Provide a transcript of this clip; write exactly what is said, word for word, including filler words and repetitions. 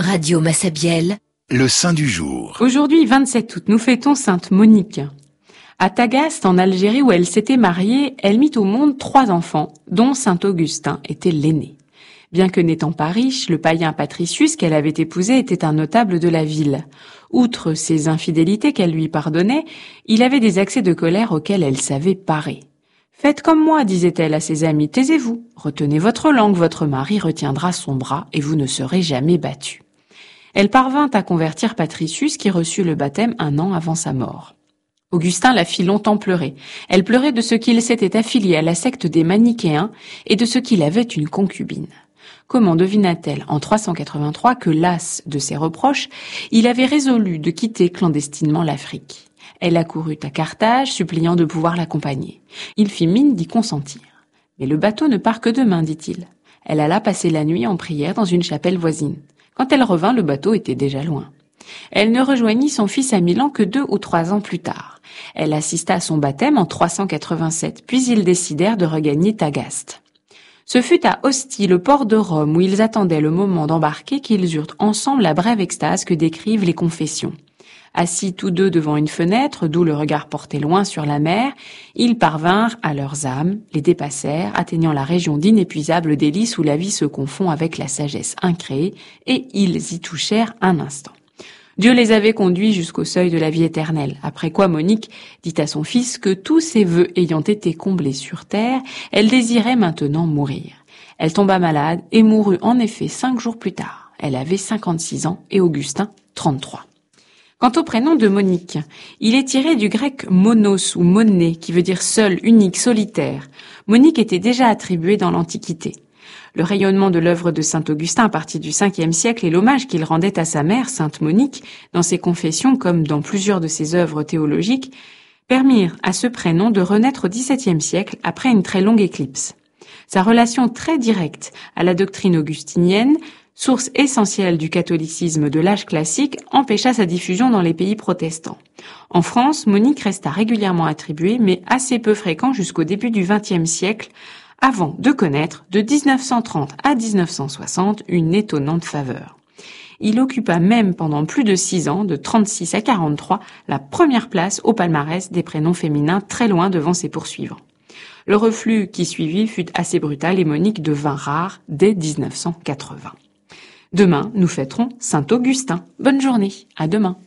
Radio Massabielle, le saint du jour. Aujourd'hui, vingt-sept août, nous fêtons Sainte Monique. À Tagaste, en Algérie, où elle s'était mariée, elle mit au monde trois enfants, dont Saint Augustin était l'aîné. Bien que n'étant pas riche, le païen Patricius qu'elle avait épousé était un notable de la ville. Outre ses infidélités qu'elle lui pardonnait, il avait des accès de colère auxquels elle savait parer. « Faites comme moi, disait-elle à ses amis, taisez-vous, retenez votre langue, votre mari retiendra son bras et vous ne serez jamais battus. » Elle parvint à convertir Patricius qui reçut le baptême un an avant sa mort. Augustin la fit longtemps pleurer. Elle pleurait de ce qu'il s'était affilié à la secte des Manichéens et de ce qu'il avait une concubine. Comment devina-t-elle en trois cent quatre-vingt-trois que, las de ses reproches, il avait résolu de quitter clandestinement l'Afrique. Elle accourut à Carthage, suppliant de pouvoir l'accompagner. Il fit mine d'y consentir. « Mais le bateau ne part que demain, dit-il. » Elle alla passer la nuit en prière dans une chapelle voisine. Quand elle revint, le bateau était déjà loin. Elle ne rejoignit son fils à Milan que deux ou trois ans plus tard. Elle assista à son baptême en trois cent quatre-vingt-sept, puis ils décidèrent de regagner Tagaste. Ce fut à Ostie, le port de Rome, où ils attendaient le moment d'embarquer, qu'ils eurent ensemble la brève extase que décrivent les confessions. Assis tous deux devant une fenêtre, d'où le regard porté loin sur la mer, ils parvinrent à leurs âmes, les dépassèrent, atteignant la région d'inépuisables délices où la vie se confond avec la sagesse incréée, et ils y touchèrent un instant. Dieu les avait conduits jusqu'au seuil de la vie éternelle, après quoi Monique dit à son fils que tous ses vœux ayant été comblés sur terre, elle désirait maintenant mourir. Elle tomba malade et mourut en effet cinq jours plus tard. Elle avait cinquante-six ans et Augustin trente-trois. Quant au prénom de Monique, il est tiré du grec monos ou monné, qui veut dire seul, unique, solitaire. Monique était déjà attribuée dans l'Antiquité. Le rayonnement de l'œuvre de saint Augustin à partir du cinquième siècle et l'hommage qu'il rendait à sa mère, sainte Monique, dans ses confessions comme dans plusieurs de ses œuvres théologiques, permirent à ce prénom de renaître au dix-septième siècle après une très longue éclipse. Sa relation très directe à la doctrine augustinienne, source essentielle du catholicisme de l'âge classique, empêcha sa diffusion dans les pays protestants. En France, Monique resta régulièrement attribuée, mais assez peu fréquent jusqu'au début du vingtième siècle, avant de connaître, de dix-neuf cent trente à dix-neuf cent soixante, une étonnante faveur. Il occupa même pendant plus de six ans, de trente-six à quarante-trois, la première place au palmarès des prénoms féminins, très loin devant ses poursuivants. Le reflux qui suivit fut assez brutal et Monique devint rare dès dix-neuf cent quatre-vingts. Demain, nous fêterons Saint Augustin. Bonne journée, à demain.